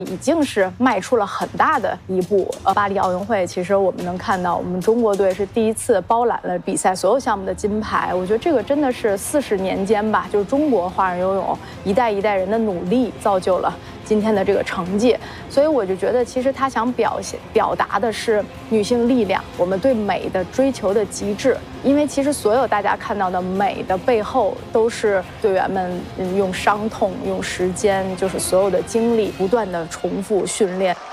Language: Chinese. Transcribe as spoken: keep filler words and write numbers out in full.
已经是迈出了很大的一步。呃，巴黎奥运会，其实我们能看到，我们中国队是第一次包揽了比赛所有项目的金牌。我觉得这个真的是四十年间吧，就是中国花样游泳一代一代人的努力，造就了今天的这个成绩。所以我就觉得，其实他想表现表达的是女性力量，我们对美的追求的极致。因为其实所有大家看到的美的背后，都是队员们用伤痛、用时间，就是所有的精力不断的重复训练。